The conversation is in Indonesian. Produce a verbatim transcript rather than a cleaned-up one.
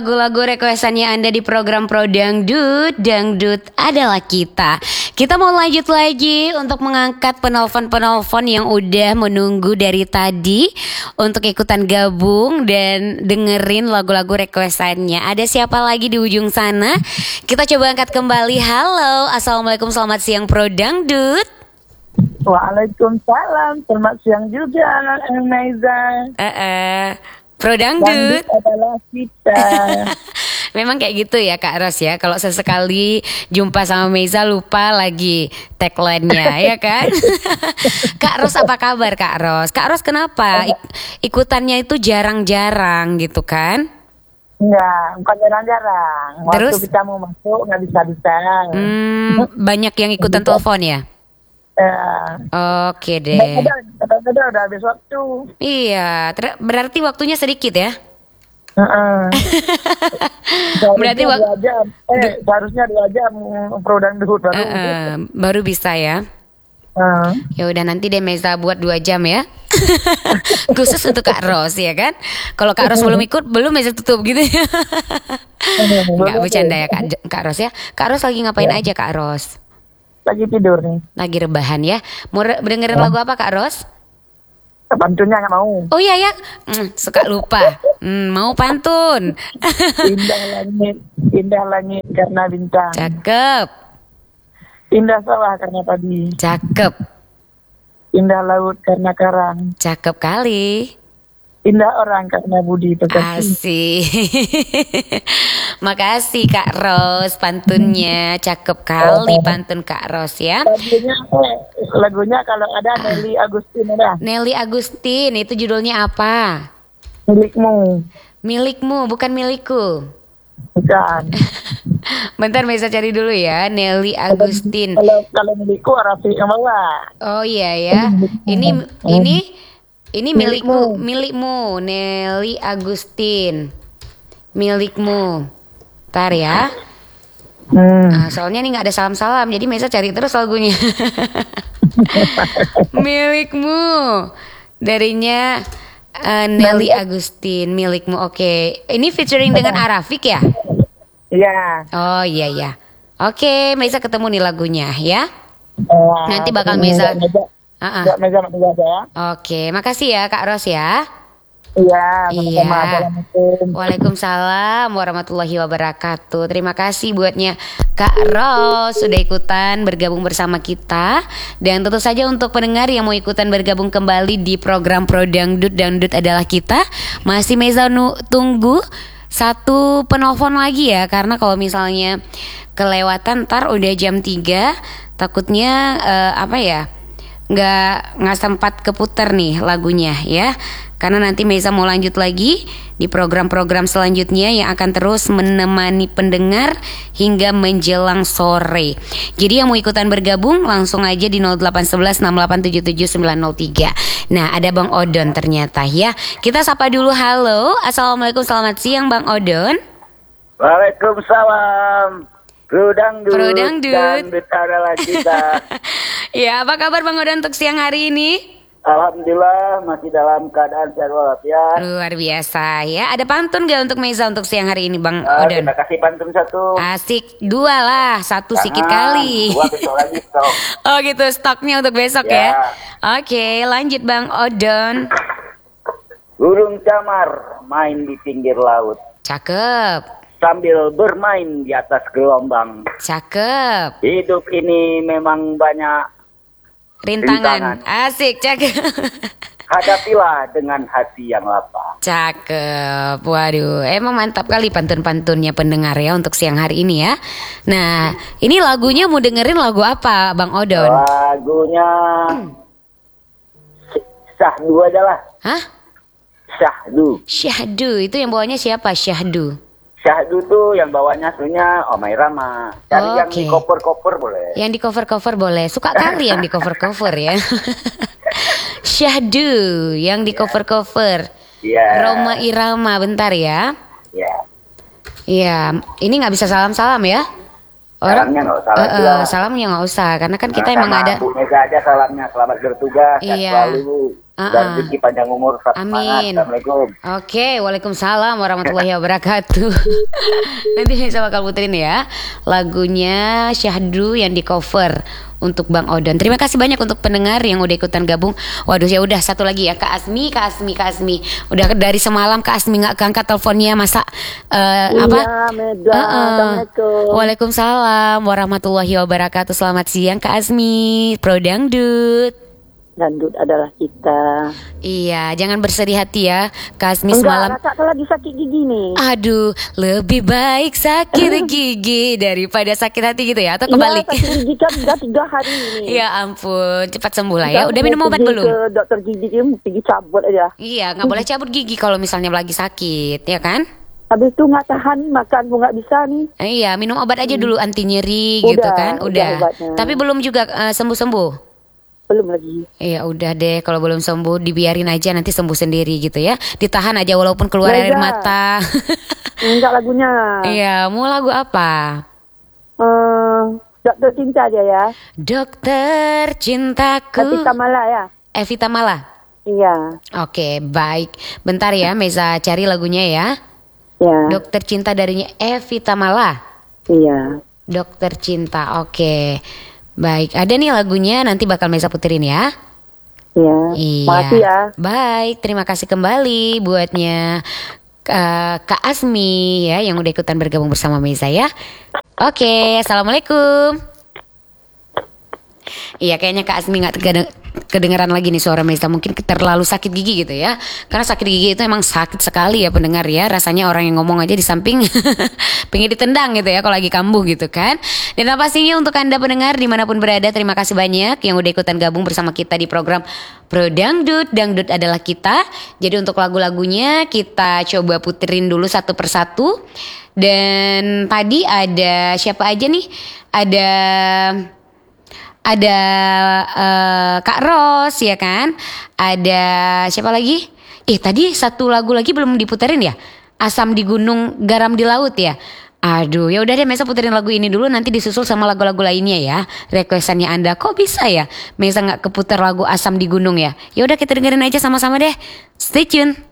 Lagu-lagu requestannya Anda di program Pro Dangdut, Dangdut adalah kita. Kita mau lanjut lagi untuk mengangkat penelpon-penelpon yang udah menunggu dari tadi untuk ikutan gabung dan dengerin lagu-lagu requestannya. Ada siapa lagi di ujung sana? Kita coba angkat kembali. Halo, assalamualaikum, selamat siang Pro Dangdut. Waalaikumsalam, selamat siang juga, Maiza. Eh, uh, Pro Dangdut adalah kita. Memang kayak gitu ya Kak Ros ya. Kalau sesekali jumpa sama Meiza lupa lagi tagline-nya ya kan. Kak Ros, apa kabar Kak Ros? Kak Ros kenapa Ik- ikutannya itu jarang-jarang gitu kan? Enggak, bukan jarang-jarang. Waktu Terus? kita mau masuk nggak bisa-bisa. Hmm, banyak yang ikutan telepon ya? Ya. Oke deh. Kadang-kadang udah habis waktu. Iya, ter- berarti waktunya sedikit ya? Uh-uh. Berarti Seharusnya wak- dua jam. Eh, seharusnya dua jam Pro Dangdut baru. Uh, uh, baru bisa ya? Uh. Ya udah nanti deh Meiza buat dua jam ya. Khusus untuk Kak Ros ya kan. Kalau Kak Ros belum ikut, belum Meiza tutup gitu ya. Enggak bercanda ya Kak, Kak Ros ya. Kak Ros lagi ngapain Ya. aja Kak Ros? Lagi tidur nih. Lagi rebahan ya. Mau re- dengerin Ya. lagu apa Kak Ros? Pantunnya nggak mau. Oh iya ya, mm, suka lupa. Mm, mau pantun. Indah langit, indah langit karena bintang. Cakep, Indah sawah karena padi. cakep, Indah laut karena karang. cakep kali. Indah orang karena budi pekerti. Asik. Makasih Kak Ros, pantunnya cakep kali pantun Kak Ros ya. Lagunya, eh, lagunya kalau ada Nelly Agustin ada. Nelly Agustin, itu judulnya apa? Milikmu. Milikmu, bukan milikku. Bukan. Bentar Mesa cari dulu ya, Nelly Agustin. Kalau kalau milikku Rafi Amawa. Oh iya ya, ini ini ini milikku, milikmu, Nelly Agustin, milikmu. Ntar ya. Hmm. Nah, soalnya ini nggak ada salam-salam, jadi Mesa cari terus lagunya. Milikmu, darinya uh, Nelly Agustin, milikmu. Oke, ini featuring dengan Arafik ya? Iya. Oh iya ya. Oke, Mesa ketemu nih lagunya ya. Eh, Nanti bakal ini Mesa. Meja, Uh-uh. Meja, meja, meja, meja, ya. Oke, makasih ya Kak Ros ya. Iya. Iya. Sama-sama. Assalamualaikum. Waalaikumsalam warahmatullahi wabarakatuh. Terima kasih buatnya Kak Ros sudah ikutan bergabung bersama kita. Dan tentu saja untuk pendengar yang mau ikutan bergabung kembali di program Pro Dangdut, Dangdut adalah kita, masih Meza nu- tunggu satu penelpon lagi ya. Karena kalau misalnya kelewatan ntar udah jam tiga, takutnya eh, apa ya, nggak nggak sempat keputar nih lagunya ya, karena nanti Meiza mau lanjut lagi di program-program selanjutnya yang akan terus menemani pendengar hingga menjelang sore. Jadi yang mau ikutan bergabung langsung aja di nol delapan satu satu enam delapan tujuh tujuh sembilan nol tiga. Nah ada Bang Odon ternyata ya. Kita sapa dulu. Halo, assalamualaikum, selamat siang Bang Odon. Waalaikumsalam. Pro Dangdut, Pro Dangdut. Dangdut adalah kita. Ya, apa kabar Bang Odon untuk siang hari ini? Alhamdulillah masih dalam keadaan sehat walafiat. Luar biasa ya. Ada pantun gak untuk Meiza untuk siang hari ini Bang Ah, Odon? terima kasih pantun satu. Asik, dua lah, satu sikit Jangan, kali. Dua besok lagi stok. Oh gitu, stoknya untuk besok ya. Ya. Oke, lanjut Bang Odon. Burung camar main di pinggir laut Cakep, sambil bermain di atas gelombang. cakep. Hidup ini memang banyak, Rintangan, Rintangan. asik, cakep. hadapilah dengan hati yang lapang. Cakep, waduh, emang mantap kali pantun-pantunnya pendengar ya untuk siang hari ini ya. Nah, ini lagunya mau dengerin lagu apa Bang Odon? Lagunya Syahdu aja lah. Hah? Syahdu. Syahdu, itu yang bawanya siapa? Syahdu. Syahdu tuh yang bawanya aslinya Omai Rama. Cari Oh, yang oke. di cover-cover boleh. Yang di cover-cover boleh. Suka kali yang di cover-cover ya. Syahdu yang di cover-cover. Iya. Roma Irama, bentar ya. Iya. Iya, ini nggak bisa salam-salam ya. Salamnya nggak usah Eh, lagi eh, lah. salamnya nggak usah, karena kan kita Nah, emang sama ada. Bu Mega aja salamnya. Selamat bertugas. Sehat Iya. selalu. Dan rezeki panjang umur, sehat semangat. Amin. Assalamualaikum. Oke, waalaikumsalam warahmatullahi wabarakatuh. Nanti saya bakal puterin ya lagunya Syahdu yang di cover untuk Bang Odon. Terima kasih banyak untuk pendengar yang udah ikutan gabung. Waduh, ya udah satu lagi ya, Kak Asmi, Kak Asmi, Kak Asmi. Udah dari semalam Kak Asmi nggak keangkat teleponnya, masa uh, Iya, apa? Mega. Uh-uh. Assalamualaikum. Waalaikumsalam warahmatullahi wabarakatuh. Selamat siang Kak Asmi, Pro Dangdut. Dangdut adalah kita. Iya, jangan bersedih hati ya, Kak Asmi. Enggak, Semalam kakak kan lagi sakit gigi nih. aduh, lebih baik sakit gigi daripada sakit hati gitu ya, atau kebalik? Iya, sakit gigi kan udah tiga hari ini. Ya ampun, cepat sembuh lah ya. Kita Udah mau minum obat pergi belum? Ke dokter gigi dia pergi cabut aja. Iya, nggak boleh cabut gigi kalau misalnya lagi sakit, ya kan? Habis itu nggak tahan makan pun nggak bisa nih. Eh, Iya, minum obat aja dulu anti nyeri Udah, gitu kan? udah Udah. obatnya. Tapi belum juga eh, sembuh-sembuh. Belum lagi. Iya udah deh, kalau belum sembuh dibiarin aja, nanti sembuh sendiri gitu ya. Ditahan aja walaupun keluar air Mega. mata. Enggak lagunya. Iya, mau lagu apa? Eh, dokter cinta aja ya. Dokter cintaku. Tapi Kamala ya. Evita Mala. Iya. Oke, baik. Bentar ya, Meza cari lagunya ya. Ya. Dokter cinta darinya Evita Mala. Iya. Dokter cinta. Oke. Baik, ada nih lagunya, nanti bakal Meza puterin ya. Iya. Iya. Makasih ya. Baik, terima kasih kembali buatnya uh, Kak Asmi ya yang udah ikutan bergabung bersama Meza ya. Oke, assalamualaikum. Iya, kayaknya Kak Asmi nggak kede- kedengeran lagi nih suara Meza, mungkin terlalu sakit gigi gitu ya. Karena sakit gigi itu emang sakit sekali ya pendengar ya. Rasanya orang yang ngomong aja di samping pengen ditendang gitu ya kalau lagi kambuh gitu kan. Dan apa pastinya untuk Anda pendengar dimanapun berada, terima kasih banyak yang udah ikutan gabung bersama kita di program Pro Dangdut. Dangdut adalah kita. Jadi untuk lagu-lagunya kita coba puterin dulu satu persatu. Dan tadi ada siapa aja nih? Ada ada uh, Kak Ros ya kan? Ada siapa lagi? Eh tadi satu lagu lagi belum diputerin ya? Asam di gunung, garam di laut ya. Aduh, ya udah deh Mesa puterin lagu ini dulu, nanti disusul sama lagu-lagu lainnya ya. Requestannya Anda. Kok bisa ya Mesa nggak keputar lagu Asam di Gunung ya? Ya udah kita dengerin aja sama-sama deh. Stay tune.